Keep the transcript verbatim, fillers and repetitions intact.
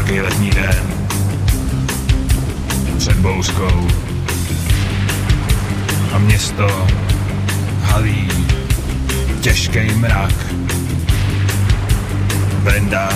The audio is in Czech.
horký letní den. Před bouřkou. A město halí těžký mrak. Brenda